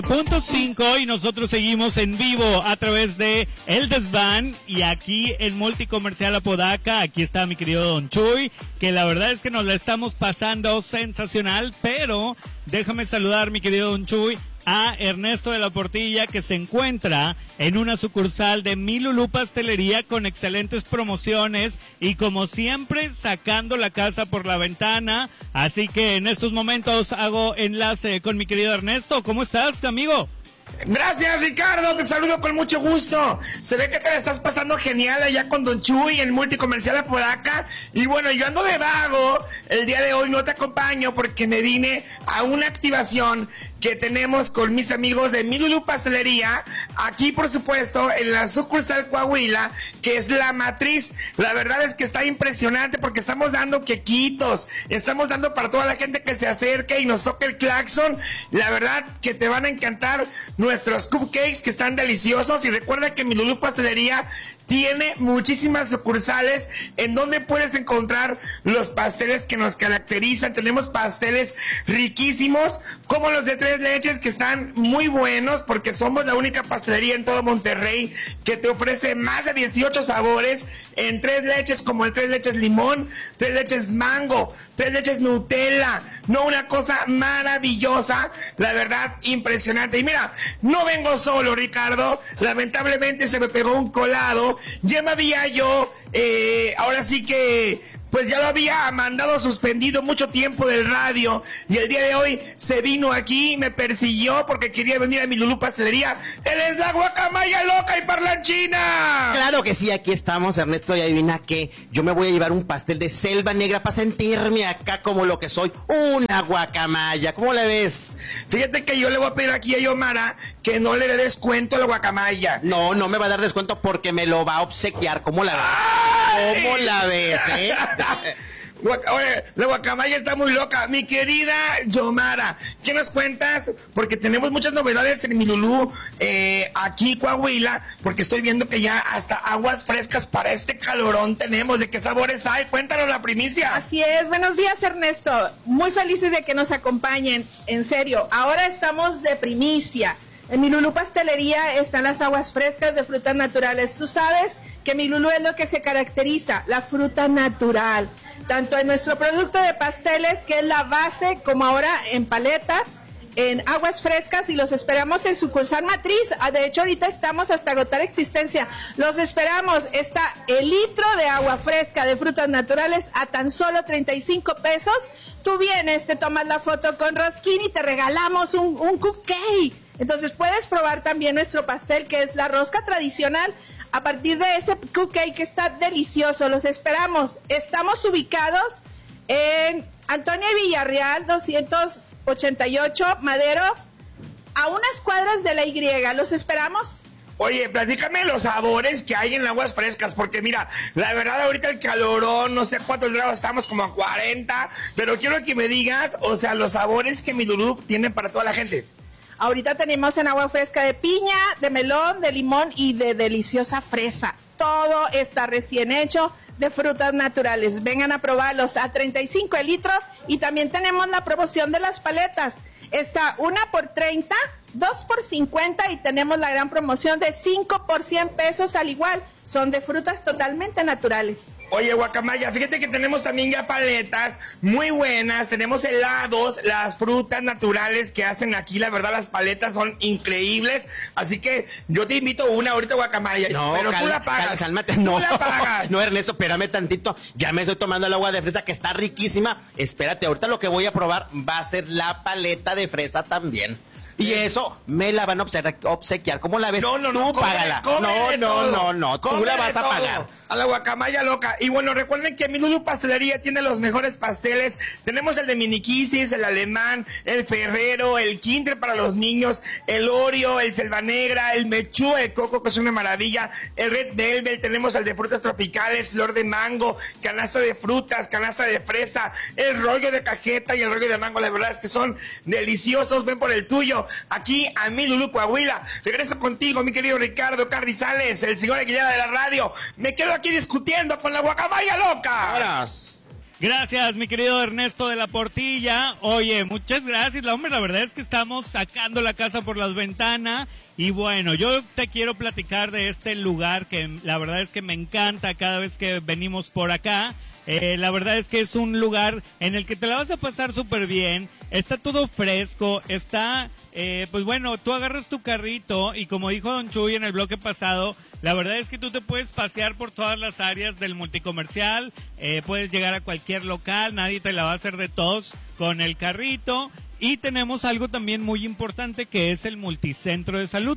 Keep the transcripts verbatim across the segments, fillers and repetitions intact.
Punto cinco y nosotros seguimos en vivo a través de El Desván y aquí en Multicomercial Apodaca. Aquí está mi querido Don Chuy, que la verdad es que nos la estamos pasando sensacional, pero déjame saludar, mi querido Don Chuy, a Ernesto de la Portilla, que se encuentra en una sucursal de Mi Lulú Pastelería con excelentes promociones y como siempre sacando la casa por la ventana. Así que en estos momentos hago enlace con mi querido Ernesto. ¿Cómo estás, amigo? Gracias, Ricardo, te saludo con mucho gusto. Se ve que te la estás pasando genial allá con Don Chuy en Multicomercial Apodaca. Y bueno, yo ando de vago. El día de hoy no te acompaño porque me vine a una activación que tenemos con mis amigos de Mi Lulú Pastelería, aquí por supuesto en la sucursal Coahuila, que es la matriz. La verdad es que está impresionante porque estamos dando quequitos, estamos dando para toda la gente que se acerque y nos toque el claxon. La verdad que te van a encantar nuestros cupcakes, que están deliciosos. Y recuerda que Mi Lulú Pastelería tiene muchísimas sucursales en donde puedes encontrar los pasteles que nos caracterizan. Tenemos pasteles riquísimos como los de tres leches, que están muy buenos porque somos la única pastelería en todo Monterrey que te ofrece más de dieciocho sabores en tres leches, como el tres leches limón, tres leches mango, tres leches Nutella. No, una cosa maravillosa, la verdad, impresionante. Y mira, no vengo solo, Ricardo, lamentablemente se me pegó un colado. Ya me había yo, eh, ahora sí que, pues ya lo había mandado suspendido mucho tiempo del radio, y el día de hoy se vino aquí, me persiguió porque quería venir a Mi Lulú Pastelería. Él es la guacamaya loca y parlanchina. Claro que sí, aquí estamos, Ernesto, y adivina que yo me voy a llevar un pastel de selva negra para sentirme acá como lo que soy, una guacamaya. ¿Cómo le ves? Fíjate que yo le voy a pedir aquí a Yomara que no le dé descuento a la guacamaya. No, no me va a dar descuento porque me lo va a obsequiar. ¿Cómo la ves? ¡Ay! ¿Cómo la ves, eh? Oye, la guacamaya está muy loca. Mi querida Yomara, ¿qué nos cuentas? Porque tenemos muchas novedades en Mi Lulú, eh, aquí Coahuila, porque estoy viendo que ya hasta aguas frescas para este calorón tenemos. ¿De qué sabores hay? Cuéntanos la primicia. Así es, buenos días, Ernesto. Muy felices de que nos acompañen, en serio. Ahora estamos de primicia. En Mi Lulú Pastelería están las aguas frescas de frutas naturales. Tú sabes que Mi Lulú es lo que se caracteriza, la fruta natural. Tanto en nuestro producto de pasteles, que es la base, como ahora en paletas, en aguas frescas, y los esperamos en sucursal matriz. De hecho, ahorita estamos hasta agotar existencia. Los esperamos. Está el litro de agua fresca de frutas naturales a tan solo treinta y cinco pesos. Tú vienes, te tomas la foto con Rosquín y te regalamos un, un cupcake. Entonces puedes probar también nuestro pastel, que es la rosca tradicional, a partir de ese cupcake que está delicioso. Los esperamos. Estamos ubicados en Antonio Villarreal doscientos ochenta y ocho Madero, a unas cuadras de la Y. Los esperamos. Oye, platícame los sabores que hay en aguas frescas, porque mira, la verdad ahorita el calorón, no sé cuántos grados estamos, como a cuarenta, pero quiero que me digas, o sea, los sabores que Mi Lulú tiene para toda la gente. Ahorita tenemos en agua fresca de piña, de melón, de limón y de deliciosa fresa. Todo está recién hecho de frutas naturales. Vengan a probarlos a treinta y cinco el litro. Y también tenemos la promoción de las paletas. Está una por treinta, dos por cincuenta, y tenemos la gran promoción de cinco por cien pesos al igual. Son de frutas totalmente naturales. Oye, guacamaya, fíjate que tenemos también ya paletas muy buenas, tenemos helados, las frutas naturales que hacen aquí, la verdad las paletas son increíbles, así que yo te invito una ahorita, guacamaya, no, pero cal, tú la pagas. Cal, cálmate, no. Tú la pagas. No, Ernesto, espérame tantito, ya me estoy tomando el agua de fresa que está riquísima. Espérate, ahorita lo que voy a probar va a ser la paleta de fresa también. Y eso me la van a obsequiar. ¿Cómo la ves? No, no, no. Tú págala. No, no, no, no. Tú la vas a pagar. A la guacamaya loca. Y bueno, recuerden que Mi Lulú Pastelería tiene los mejores pasteles. Tenemos el de miniquisis, el alemán, el ferrero, el kinder para los niños, el oreo, el selva negra, el mechúa de coco, que es una maravilla, el red velvet, tenemos el de frutas tropicales, flor de mango, canasta de frutas, canasta de fresa, el rollo de cajeta y el rollo de mango. La verdad es que son deliciosos. Ven por el tuyo. Aquí a Mi Lulú Coahuila. Regreso contigo, mi querido Ricardo Carrizales, el señor Aguilera de la radio. Me quedo aquí discutiendo con la guacamaya loca. Vámonos. Gracias, mi querido Ernesto de la Portilla. Oye, muchas gracias, la hombre, la verdad es que estamos sacando la casa por las ventanas. Y bueno, yo te quiero platicar de este lugar que la verdad es que me encanta cada vez que venimos por acá. Eh, la verdad es que es un lugar en el que te la vas a pasar súper bien. Está todo fresco, está, eh, pues bueno, tú agarras tu carrito y como dijo Don Chuy en el bloque pasado, la verdad es que tú te puedes pasear por todas las áreas del multicomercial, eh, puedes llegar a cualquier local, nadie te la va a hacer de tos con el carrito. Y tenemos algo también muy importante que es el multicentro de salud.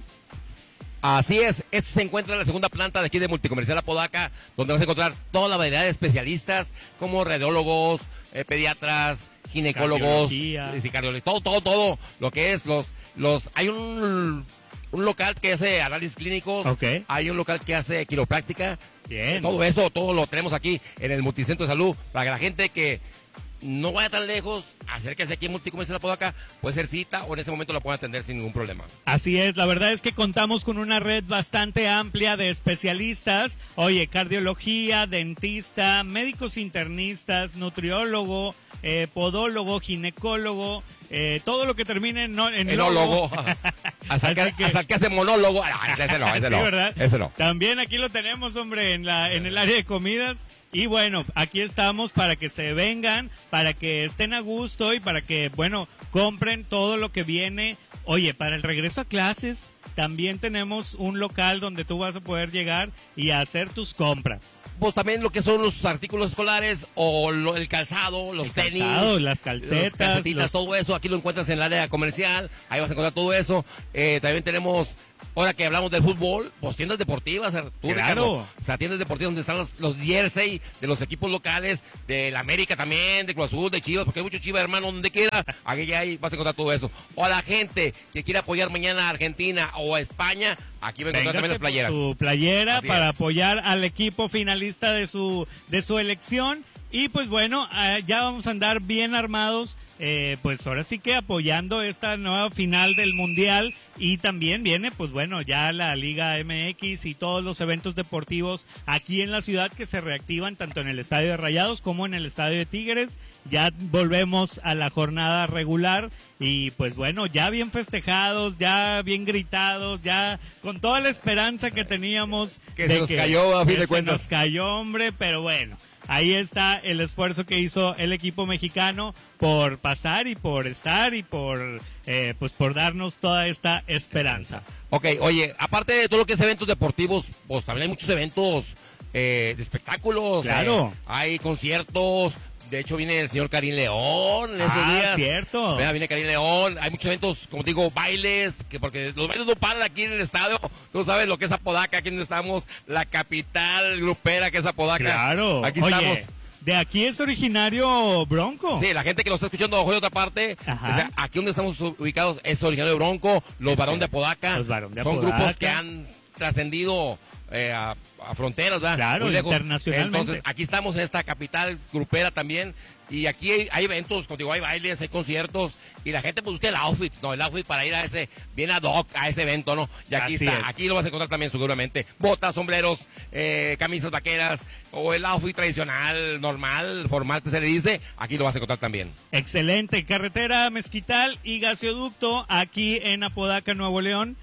Así es, este se encuentra en la segunda planta de aquí de Multicomercial Apodaca, donde vas a encontrar toda la variedad de especialistas como radiólogos, eh, pediatras, ginecólogos, cardiología. y cardiología, todo, todo, todo lo que es los, los, hay un, un local que hace análisis clínicos, okay. Hay un local que hace quiropráctica, bien. Todo eso, todo lo tenemos aquí en el Multicentro de Salud, para que la gente que no vaya tan lejos, acérquese aquí en Multicomercial Apodaca, puede ser cita o en ese momento la pueden atender sin ningún problema. Así es, la verdad es que contamos con una red bastante amplia de especialistas, oye, cardiología, dentista, médicos internistas, nutriólogo, eh, podólogo, ginecólogo, eh, todo lo que termine en, en enólogo, hasta, el que, que, hasta el que hace monólogo, ah, ese no, ese sí, no, ¿verdad? Ese no. También aquí lo tenemos, hombre, en la en el área de comidas. Y bueno, aquí estamos para que se vengan, para que estén a gusto y para que, bueno, compren todo lo que viene. Oye, para el regreso a clases, también tenemos un local donde tú vas a poder llegar y hacer tus compras. Pues también lo que son los artículos escolares o lo, el calzado, los el tenis, calzado, las calcetas, las calcetitas, los... todo eso, aquí lo encuentras en el área comercial, ahí vas a encontrar todo eso. Eh, también tenemos, ahora que hablamos del fútbol, pues tiendas deportivas, Arturo, claro. Ricardo. O sea, tiendas deportivas donde están los, los jersey de los equipos locales, de la América también, de Cruz Azul, de Chivas, porque hay muchos Chivas, hermano, donde quiera, aquí ya hay, vas a encontrar todo eso. O a la gente que quiera apoyar mañana a Argentina o a España, aquí va a encontrar también las playeras. Su playera Así para es. apoyar al equipo finalista de su de su elección. Y pues bueno, eh, ya vamos a andar bien armados, eh, pues ahora sí que apoyando esta nueva final del Mundial. Y también viene, pues bueno, ya la Liga M X y todos los eventos deportivos aquí en la ciudad que se reactivan tanto en el Estadio de Rayados como en el Estadio de Tigres. Ya volvemos a la jornada regular y pues bueno, ya bien festejados, ya bien gritados, ya con toda la esperanza que teníamos. Que de se nos cayó, a fin que de cuentas. Se nos cayó, hombre, pero bueno. Ahí está el esfuerzo que hizo el equipo mexicano por pasar y por estar y por eh, pues por darnos toda esta esperanza. Ok, oye, aparte de todo lo que es eventos deportivos, pues también hay muchos eventos eh, de espectáculos. Claro. Eh, hay conciertos. De hecho, viene el señor Karim León en esos Ah, días. cierto. Vea, viene Karim León. Hay muchos eventos, como te digo, bailes, que porque los bailes no paran aquí en el estadio. Tú sabes lo que es Apodaca, aquí donde estamos, la capital grupera que es Apodaca. Claro. Aquí Oye, estamos. de aquí es originario Bronco. Sí, la gente que lo está escuchando ojo de otra parte, Ajá. o sea, aquí donde estamos ubicados es originario de Bronco, los Barón de Apodaca. Los Barón de Son Apodaca. grupos que han trascendido eh, a, a fronteras, ¿verdad? Claro, Muy lejos. internacionalmente. Entonces, aquí estamos en esta capital grupera también, y aquí hay, hay eventos, contigo hay bailes, hay conciertos, y la gente pues busca el outfit, ¿no? El outfit para ir a ese, bien ad hoc a ese evento, ¿no? Y aquí Así está, es. aquí lo vas a encontrar también seguramente. Botas, sombreros, eh, camisas vaqueras, o el outfit tradicional, normal, formal que se le dice, aquí lo vas a encontrar también. Excelente. Carretera Mezquital y Gasoducto aquí en Apodaca, Nuevo León.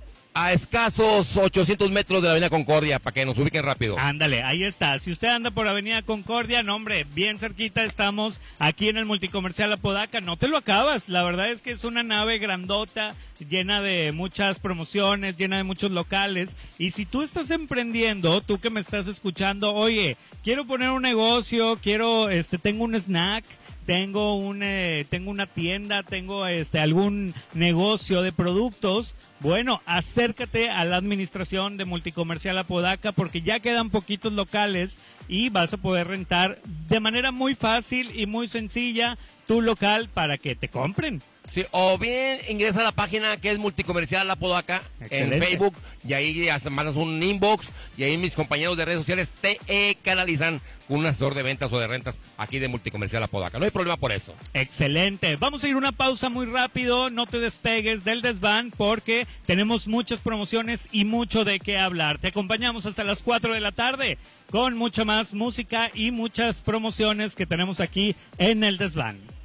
A escasos ochocientos metros de la Avenida Concordia, para que nos ubiquen rápido. Ándale, ahí está. Si usted anda por Avenida Concordia, no hombre, bien cerquita estamos aquí en el Multicomercial Apodaca. No te lo acabas. La verdad es que es una nave grandota, llena de muchas promociones, llena de muchos locales. Y si tú estás emprendiendo, tú que me estás escuchando, oye, quiero poner un negocio, quiero, este, tengo un snack, tengo un eh, tengo una tienda, tengo este algún negocio de productos, bueno, acércate a la administración de Multicomercial Apodaca porque ya quedan poquitos locales y vas a poder rentar de manera muy fácil y muy sencilla tu local para que te compren. Sí, o bien ingresa a la página que es Multicomercial La Podaca en Excelente. Facebook y ahí ya se mandas un inbox y ahí mis compañeros de redes sociales te eh, canalizan con un asesor de ventas o de rentas aquí de Multicomercial La Podaca. No hay problema por eso. Excelente. Vamos a ir a una pausa muy rápido. No te despegues del desván porque tenemos muchas promociones y mucho de qué hablar. Te acompañamos hasta las cuatro de la tarde con mucha más música y muchas promociones que tenemos aquí en el desván.